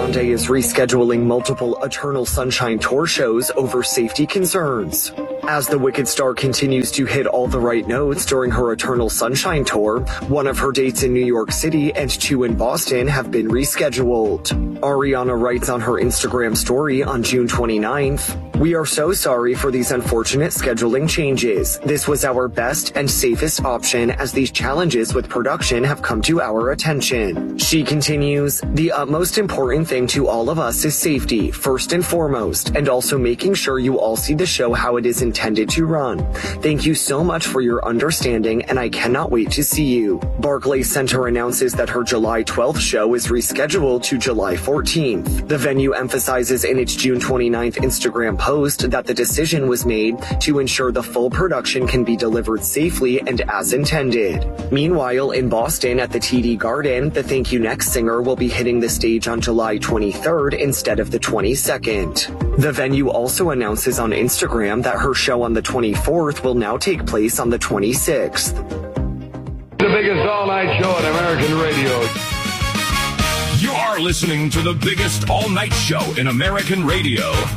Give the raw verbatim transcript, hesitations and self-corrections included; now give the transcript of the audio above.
Grande is rescheduling multiple Eternal Sunshine Tour shows over safety concerns. As the Wicked star continues to hit all the right notes during her Eternal Sunshine Tour, one of her dates in New York City and two in Boston have been rescheduled. Ariana writes on her Instagram story on June twenty-ninth, "We are so sorry for these unfortunate scheduling changes. This was our best and safest option as these challenges with production have come to our attention." She continues, "The utmost important thing to all of us is safety, first and foremost, and also making sure you all see the show how it is intended to run. Thank you so much for your understanding, and I cannot wait to see you." Barclays Center announces that her July twelfth show is rescheduled to July fourteenth. The venue emphasizes in its June twenty-ninth Instagram post that the decision was made to ensure the full production can be delivered safely and as intended. Meanwhile, in Boston at the T D Garden, the Thank You Next singer will be hitting the stage on July twenty-third instead of the twenty-second. The venue also announces on Instagram that her show on the twenty-fourth will now take place on the twenty-sixth. The biggest all-night show on American radio. You're listening to the biggest all-night show in American radio.